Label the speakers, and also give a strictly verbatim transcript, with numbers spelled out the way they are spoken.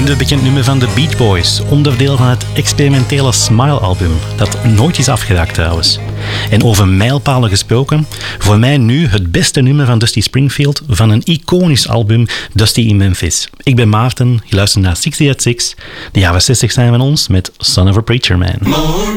Speaker 1: Minder bekend nummer van de Beach Boys, onderdeel van het experimentele Smile-album, dat nooit is afgeraakt trouwens. En over mijlpalen gesproken, voor mij nu het beste nummer van Dusty Springfield van een iconisch album, Dusty in Memphis. Ik ben Maarten, je luistert naar zestig at zes. De jaren zestig zijn van ons met Son of a Preacher Man.